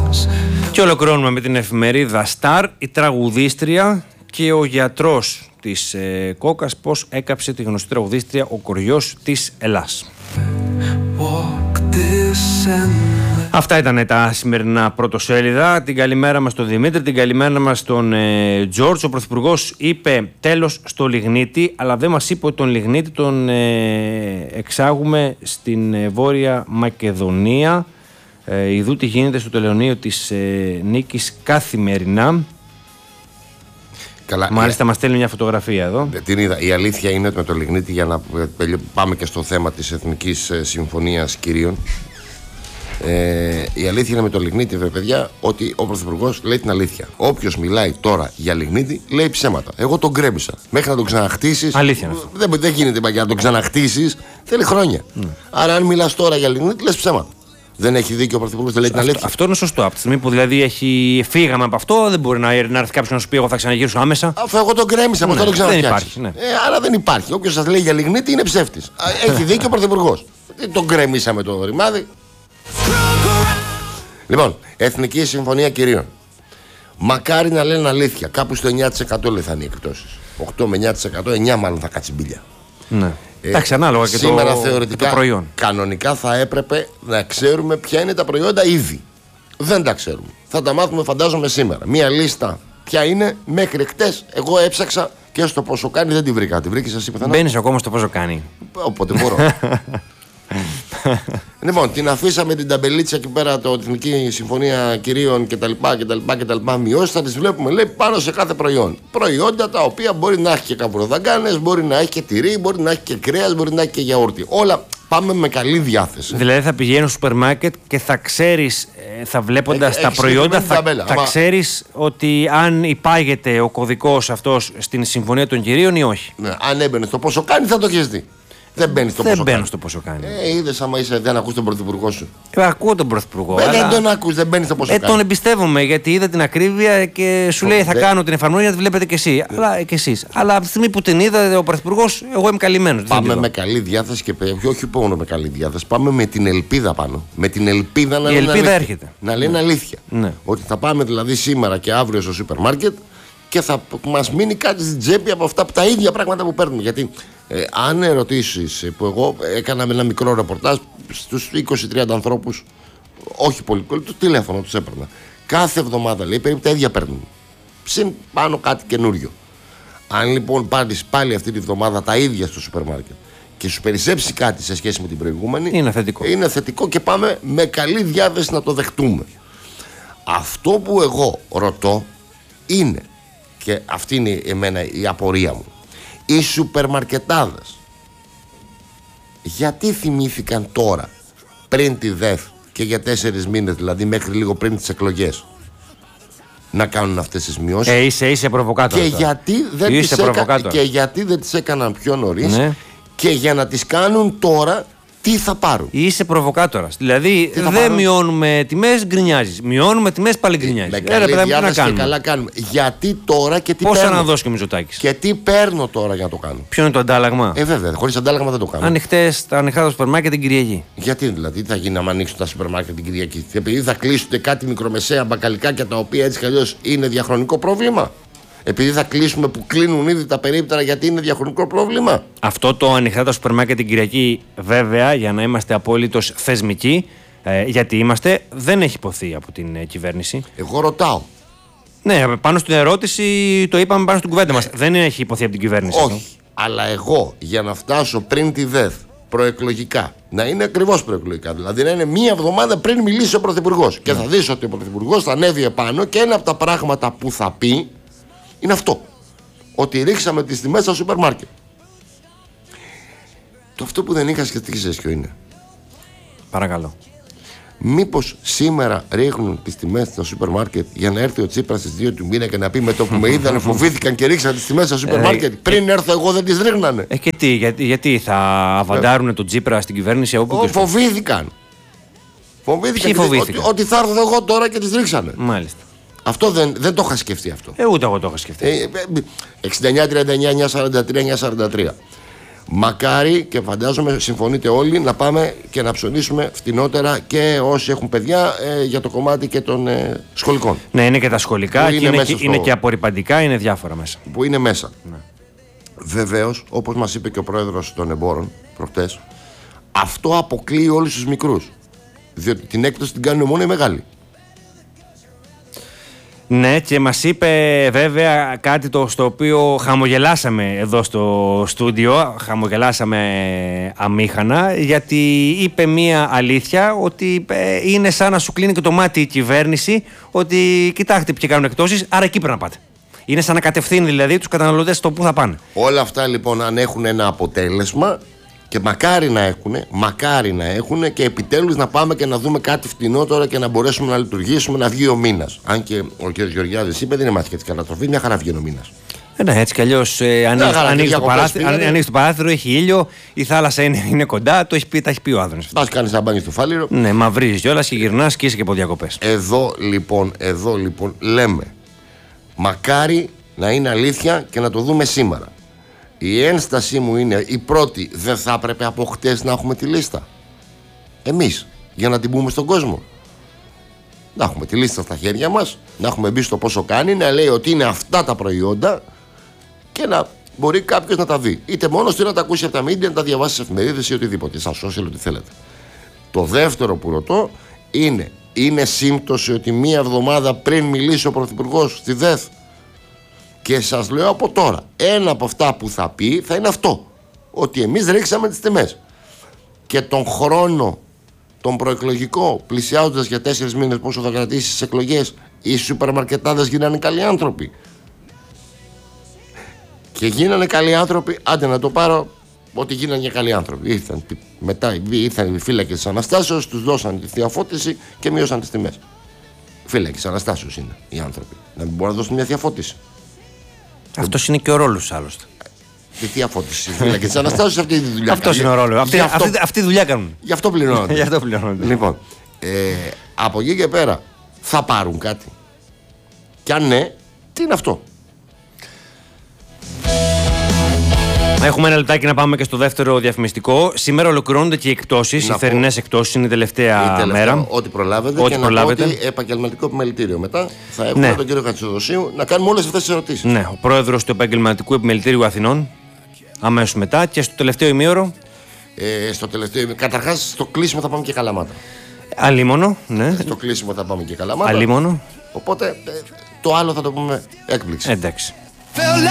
Και ολοκληρώνουμε με την εφημερίδα Star, η τραγουδίστρια και ο γιατρός της Κόκας, πώς έκαψε τη γνωστή τραγουδίστρια ο κοριός της Ελλάς. Αυτά ήταν τα σημερινά πρωτοσέλιδα. Την καλημέρα μας στον Δημήτρη, την καλημέρα μας στον Τζόρτζ. Ο Πρωθυπουργός είπε τέλος στο λιγνίτη, αλλά δεν μας είπε ότι τον λιγνίτη τον εξάγουμε στην Βόρεια Μακεδονία. Ιδού τι γίνεται στο τελεωνείο της Νίκης καθημερινά. Καλά, μάλιστα μας στέλνει μια φωτογραφία εδώ. Την είδα. Η αλήθεια είναι ότι με το λιγνίτη, για να πάμε και στο θέμα της Εθνικής Συμφωνίας Κυρίων, η αλήθεια είναι με το λιγνίτη, παιδιά, ότι ο Πρωθυπουργός λέει την αλήθεια. Όποιος μιλάει τώρα για λιγνίτη λέει ψέματα. Εγώ τον γκρέμισα. Μέχρι να τον ξαναχτίσεις. Αλήθεια. Δεν γίνεται για να τον ξαναχτίσεις. Θέλει χρόνια. Άρα, αν μιλάς τώρα για λιγνίτη, λες ψέματα. Δεν έχει δίκιο ο Πρωθυπουργός, δεν λέει την αλήθεια. Αυτό είναι σωστό. Από τη στιγμή που δηλαδή φύγαμε από αυτό, δεν μπορεί να έρθει κάποιος να σου πει: εγώ θα ξαναγυρίσω άμεσα. Αφού εγώ τον γκρέμισα, πώς θα τον ξαναφτιάξεις. Δεν υπάρχει. Άρα δεν υπάρχει. Όποιος σας λέει για λιγνίτη είναι ψεύτης. Έχει δίκιο ο Πρωθυπουργός. Τον γκρέμισαμε το ρημάδι. Λοιπόν, Εθνική Συμφωνία Κυρίων. Μακάρι να λένε αλήθεια. Κάπου στο 9% λέει θα είναι οι εκπτώσεις. 8 με 9%, 9 μάλλον θα κάτσει μπίλια. Ναι. Εντάξει, ανάλογα και σήμερα το, θεωρητικά, το προϊόν. Κανονικά θα έπρεπε να ξέρουμε ποια είναι τα προϊόντα ήδη. Δεν τα ξέρουμε. Θα τα μάθουμε, φαντάζομαι, σήμερα. Μία λίστα ποια είναι μέχρι χτες. Εγώ έψαξα και στο πόσο κάνει δεν τη βρήκα. Τη βρήκες εσύ πιθανά? Μπαίνεις ακόμα στο πόσο κάνει. Όποτε μπορώ. Λοιπόν, την αφήσαμε την ταμπελίτσα εκεί πέρα, το Εθνική Συμφωνία Κυρίων κτλ. Μειώσεις θα τις βλέπουμε, λέει, πάνω σε κάθε προϊόν. Προϊόντα τα οποία μπορεί να έχει και καπουροδαγκάνες, μπορεί να έχει και τυρί, μπορεί να έχει και κρέας, μπορεί να έχει και γιαούρτι. Όλα πάμε με καλή διάθεση. Δηλαδή θα πηγαίνεις στο σούπερ μάρκετ και θα ξέρεις, θα βλέποντας τα προϊόντα, θα ξέρεις ότι αν υπάγεται ο κωδικός αυτός στην Συμφωνία των Κυρίων ή όχι. Ναι, αν έμπαινε στο πόσο κάνει θα το έχεις δει. Δεν μπαίνεις στο πόσο κάνει. Στο πόσο κάνει. Είδες άμα δεν ακούς τον Πρωθυπουργό σου. Ακούω τον Πρωθυπουργό. Δεν τον ακούς, δεν μπαίνεις στο πόσο κάνει. Τον εμπιστεύομαι γιατί είδα την ακρίβεια και σου λέει θα κάνω την εφαρμογή γιατί βλέπετε κι εσύ. Αλλά και εσείς. Αλλά από τη στιγμή που την είδα ο Πρωθυπουργός, εγώ είμαι καλυμμένος. Πάμε με καλή διάθεση και όχι μόνο με καλή διάθεση. Πάμε με την ελπίδα πάνω. Με την ελπίδα να λένε αλήθεια. Έρχεται. Να λένε αλήθεια. Ναι. Ότι θα πάμε δηλαδή σήμερα και αύριο στο σούπερ μάρκετ και θα μας μείνει κάτι στην τσέπη από αυτά τα ίδια πράγματα που παίρνουμε. Γιατί αν ερωτήσεις, που εγώ έκανα με ένα μικρό ρεπορτάζ στους 20-30 ανθρώπους, όχι πολύ, το τηλέφωνο τους έπαιρνα. Κάθε εβδομάδα λέει περίπου τα ίδια παίρνουν. Συν πάνω κάτι καινούριο. Αν λοιπόν πάρεις πάλι αυτή τη εβδομάδα τα ίδια στο σούπερ μάρκετ και σου περισσέψει κάτι σε σχέση με την προηγούμενη, είναι θετικό και πάμε με καλή διάθεση να το δεχτούμε. Αυτό που εγώ ρωτώ είναι, και αυτή είναι εμένα η απορία μου, οι σουπερμαρκετάδες γιατί θυμήθηκαν τώρα πριν τη ΔΕΘ και για 4 μήνες, δηλαδή μέχρι λίγο πριν τις εκλογές, να κάνουν αυτές τις μειώσεις? Είσαι προβοκάτορα. Και γιατί δεν τις έκαναν πιο νωρίς? Ναι. Και για να τις κάνουν τώρα, τι θα πάρουν? Είσαι προβοκάτορας. Δηλαδή δεν μειώνουμε τιμές, γκρινιάζεις. Μειώνουμε τιμές, πάλι γκρινιάζεις. Με καλή διάθεση και καλά κάνουμε. Γιατί τώρα και τι παίρνω? Πόσα να δώσει και ο Μητσοτάκης? Και τι παίρνω τώρα για να το κάνω? Ποιο είναι το αντάλλαγμα? Βέβαια, χωρίς αντάλλαγμα δεν το κάνω. Ανοιχτά τα σούπερ μάρκετ την Κυριακή. Γιατί δηλαδή, τι θα γίνει να ανοίξουν τα σούπερ μάρκετ την Κυριακή? Επειδή θα κλείσουν κάτι μικρομεσαία μπακαλικάκια τα οποία έτσι κι αλλιώς είναι διαχρονικό πρόβλημα? Επειδή θα κλείσουμε που κλείνουν ήδη τα περίπτερα γιατί είναι διαχρονικό πρόβλημα? Αυτό το ανοιχτά τα σούπερ μάρκετ την Κυριακή, βέβαια, για να είμαστε απόλυτος θεσμικοί, γιατί είμαστε, δεν έχει υποθεί από την κυβέρνηση. Εγώ ρωτάω. Ναι, πάνω στην ερώτηση το είπαμε πάνω στην κουβέντα μας. Δεν έχει υποθεί από την κυβέρνηση. Όχι. Αλλά εγώ για να φτάσω πριν τη ΔΕΘ προεκλογικά, να είναι ακριβώς προεκλογικά, δηλαδή να είναι μία εβδομάδα πριν μιλήσει ο Πρωθυπουργός, και θα δεις ότι ο Πρωθυπουργός θα ανέβει επάνω και ένα από τα πράγματα που θα πει είναι αυτό. Ότι ρίξαμε τις τιμές στα σούπερ μάρκετ. Το αυτό που δεν είχα σκεφτεί, ξέρεις ποιο είναι? Παρακαλώ. Μήπως σήμερα ρίχνουν τις τιμές στα σούπερ μάρκετ για να έρθει ο Τσίπρας στις 2 του μήνα και να πει με το που με είδανε φοβήθηκαν και ρίξαν τις τιμές στα σούπερ μάρκετ? Πριν έρθω εγώ δεν τις ρίχνανε. Και τι, γιατί θα αβαντάρουν τον Τσίπρα στην κυβέρνηση όπου φοβήθηκαν. Φοβήθηκαν. Ότι θα έρθω εγώ τώρα και τις ρίξανε. Μάλιστα. Αυτό δεν το είχα σκεφτεί αυτό. Ούτε εγώ το είχα σκεφτεί. 69-39, 9-43, 9-43. Μακάρι, και φαντάζομαι συμφωνείτε όλοι, να πάμε και να ψωνίσουμε φτηνότερα και όσοι έχουν παιδιά για το κομμάτι και των σχολικών. Ναι, είναι και τα σχολικά, είναι και απορριπαντικά, είναι διάφορα μέσα. Που είναι μέσα. Ναι. Βεβαίως, όπως μας είπε και ο πρόεδρος των εμπόρων προχτές, αυτό αποκλείει όλους τους μικρούς. Διότι την έκπτωση την κάνουν μόνο οι μεγάλοι. Ναι, και μας είπε βέβαια κάτι στο οποίο χαμογελάσαμε εδώ στο στούντιο, χαμογελάσαμε αμήχανα, γιατί είπε μία αλήθεια, ότι είναι σαν να σου κλείνει και το μάτι η κυβέρνηση, ότι κοιτάξτε ποιοι κάνουν εκπτώσεις, άρα εκεί πρέπει να πάτε. Είναι σαν να κατευθύνει δηλαδή τους καταναλωτές στο πού θα πάνε. Όλα αυτά λοιπόν, αν έχουν ένα αποτέλεσμα, και μακάρι να έχουν και επιτέλους να πάμε και να δούμε κάτι φτηνότερο και να μπορέσουμε να λειτουργήσουμε, να βγει ο μήνας. Αν και ο κ. Γεωργιάδης είπε, δεν είναι μάθημα της καταστροφής, μια χαρά βγαίνει ο μήνας. Ναι, έτσι κι αλλιώς ανοίγει το παράθυρο, έχει ήλιο, η θάλασσα είναι κοντά, τα έχει πει ο Άδωνης. Πας κάνεις ένα μπάνι στο Φάληρο. Ναι, μαυρίζεις κιόλας και γυρνάς και είσαι και από διακοπές. Εδώ λοιπόν λέμε, μακάρι να είναι αλήθεια και να το δούμε σήμερα. Η ένστασή μου είναι η πρώτη, δεν θα έπρεπε από χτες να έχουμε τη λίστα. Εμείς, για να την πούμε στον κόσμο. Να έχουμε τη λίστα στα χέρια μας, να έχουμε μπει στο πόσο κάνει, να λέει ότι είναι αυτά τα προϊόντα και να μπορεί κάποιος να τα δει. Είτε μόνος του να τα ακούσει από τα media, να τα διαβάσει στις εφημερίδες ή οτιδήποτε, στα social, ό,τι θέλετε. Το δεύτερο που ρωτώ είναι σύμπτωση ότι μία εβδομάδα πριν μιλήσει ο Πρωθυπουργός στη ΔΕΘ, και σας λέω από τώρα, ένα από αυτά που θα πει θα είναι αυτό, ότι εμείς ρίξαμε τις τιμές. Και τον χρόνο, τον προεκλογικό, πλησιάζοντας για 4 μήνες πόσο θα κρατήσει τις εκλογές, οι σούπερ-μαρκετάδες γίνανε καλοί άνθρωποι. Και γίνανε καλοί άνθρωποι, άντε να το πάρω, ότι γίνανε και καλοί άνθρωποι. Ήρθαν οι φύλακες της Αναστάσεως, τους δώσαν τη θεία φώτιση και μείωσαν τις τιμές. Φύλακες της Αναστάσεως είναι οι άνθρωποι. Να μην μπορούν να δώσουν μια θεία φώτιση. Αυτός είναι και ο ρόλος άλλωστε. Τη θεία φώτιση. Και τη Αναστάσεως αυτή τη δουλειά. Αυτός είναι ο ρόλος. Αυτή δουλειά κάνουν. Γι' αυτό πληρώνονται. Λοιπόν, από εκεί και πέρα θα πάρουν κάτι. Και αν ναι, τι είναι αυτό. Έχουμε ένα λεπτάκι να πάμε και στο δεύτερο διαφημιστικό. Σήμερα ολοκληρώνονται και οι εκπτώσεις, οι θερινές εκπτώσεις, είναι η τελευταία μέρα. Ό,τι προλάβετε. Και να πω ότι επαγγελματικό επιμελητήριο μετά θα έχουμε τον κύριο Χατζηδοσίου να κάνουμε όλες αυτές τις ερωτήσεις. Ναι, ο πρόεδρος του Επαγγελματικού Επιμελητήριου Αθηνών, αμέσως μετά, και στο τελευταίο ημίωρο. Καταρχάς, στο κλείσιμο θα πάμε και Καλαμάτα. Αλίμονο, ναι. Στο κλείσιμο θα πάμε και Καλαμάτα. Αλίμονο. Οπότε το άλλο θα το πούμε έκπληξη. Εντάξει.